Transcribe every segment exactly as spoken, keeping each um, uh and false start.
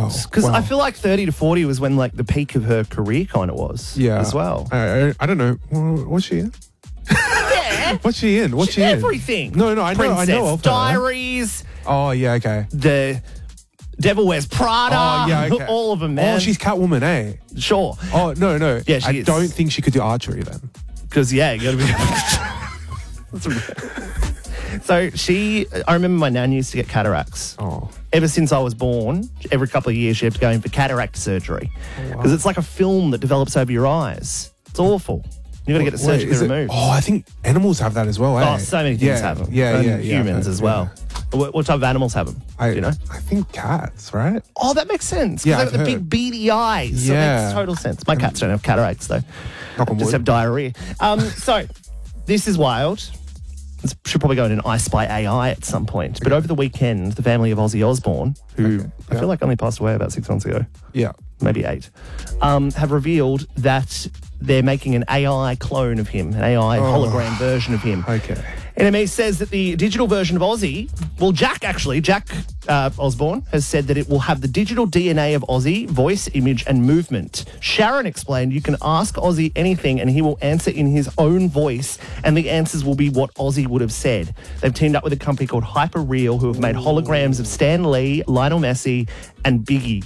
Because wow. I feel like thirty to forty was when like the peak of her career kind of was. Yeah. As well. I, I, I don't know. What's she in? Yeah. What's she in? What's she in? Everything. No, no, I know, Princess I know of her. Diaries. Oh, yeah, okay. The Devil Wears Prada. Oh, yeah, okay. All of them, man. Oh, she's Catwoman, eh? Sure. Oh, no, no. Yeah, she I is. don't think she could do archery then. Because, yeah, you got to be... So she... I remember my nan used to get cataracts. Oh. Ever since I was born, every couple of years she had to go in for cataract surgery. Because oh, wow. It's like a film that develops over your eyes. It's awful. You've got to get it surgically Wait, removed. It, oh, I think animals have that as well, eh? Oh, so many things yeah, have them. Yeah, and yeah, yeah. Humans as well. Yeah. What, what type of animals have them? I, Do you know? I think cats, right? Oh, that makes sense. Yeah, They've got the I've big heard. beady eyes. So Yeah. it makes total sense. My cats don't have cataracts, though. Knock on Just wood. have diarrhea. Um, so, this is wild. This should probably go in an I Spy A I at some point. But over the weekend, the family of Ozzy Osbourne, who Okay. I Yeah. feel like only passed away about six months ago, Yeah. maybe eight, um, have revealed that they're making an A I clone of him, an A I hologram version of him. Okay. N M E says that the digital version of Ozzy, well, Jack actually, Jack uh, Osborne has said that it will have the digital D N A of Ozzy, voice, image, and movement. Sharon explained you can ask Ozzy anything and he will answer in his own voice, and the answers will be what Ozzy would have said. They've teamed up with a company called Hyperreal, who have made holograms of Stan Lee, Lionel Messi, and Biggie.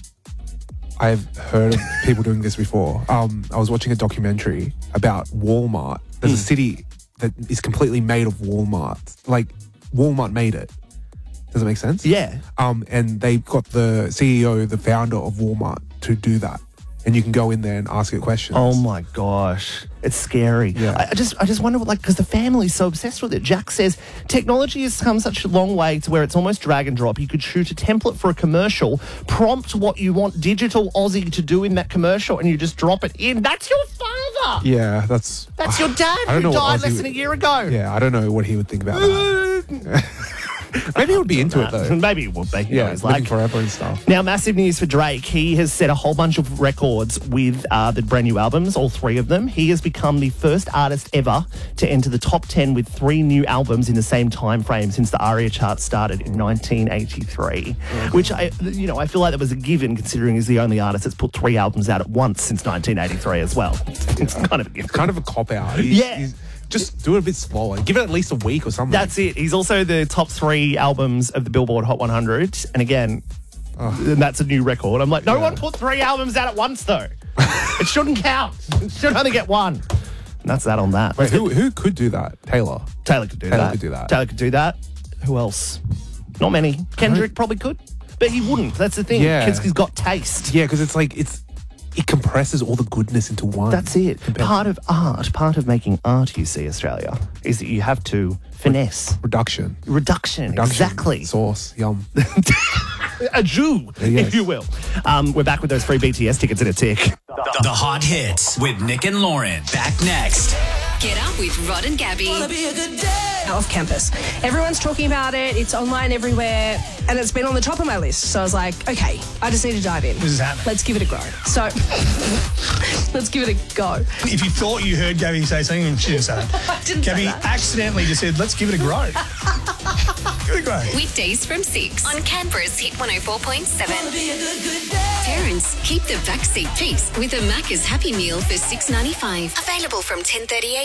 I've heard of people doing this before. Um, I was watching a documentary about Walmart. There's a city that is completely made of Walmart. Like, Walmart made it. Does it make sense? Yeah. Um, and they got the C E O, the founder of Walmart, to do that. And you can go in there and ask it questions. Oh my gosh, it's scary. Yeah. I, I just, I just wonder, what, like, because the family's so obsessed with it. Jack says technology has come such a long way to where it's almost drag and drop. You could shoot a template for a commercial, prompt what you want digital Ozzy to do in that commercial, and you just drop it in. That's your father. Yeah, that's... That's your dad I don't who know what died Ozzy less would- than a year ago. Yeah, I don't know what he would think about that. Maybe he would be into it, though. Maybe it would be. You know, Yeah, it's living like forever and stuff. Now, massive news for Drake. He has set a whole bunch of records with uh, the brand new albums, all three of them. He has become the first artist ever to enter the top ten with three new albums in the same time frame since the ARIA chart started in nineteen eighty-three, okay. Which, I, you know, I feel like that was a given considering he's the only artist that's put three albums out at once since nineteen eighty-three as well. It's kind of a given. Kind of a cop-out. He's, Yeah. He's, just do it a bit slower. Give it at least a week or something. That's it. He's also the top three albums of the Billboard Hot one hundred. And again, oh. and that's a new record. I'm like, no yeah. one put three albums out at once, though. It shouldn't count. It should only get one. And that's that on that. Wait, who, who could do that? Taylor. Taylor could do Taylor that. could do that. Taylor could do that. Who else? Not many. Kendrick probably could. But he wouldn't. That's the thing. Yeah. Because he's got taste. Yeah, because it's like, it's... It compresses all the goodness into one. That's it. Part of art, part of making art, you see, Australia, is that you have to finesse. Reduction. Reduction, Reduction. exactly. Sauce, yum. A Jew, yes. if you will. Um, we're back with those free B T S tickets in a tick. The, the Hot Hits with Nick and Lauren. Back next. Get up with Rod and Gabby. Wanna be a good day. Off campus. Everyone's talking about it. It's online everywhere. And it's been on the top of my list. So I was like, okay, I just need to dive in. This is happening. Let's give it a go. So let's give it a go. If you thought you heard Gabby say something, she didn't say that. I didn't Gabby say that. accidentally just said, let's give it a go. Give it a go. Weekdays from six on Canberra's Hit one oh four point seven. Wanna be a good, good day. Parents, keep the backseat peace with a Macca's Happy Meal for six ninety-five. Available from ten thirty a m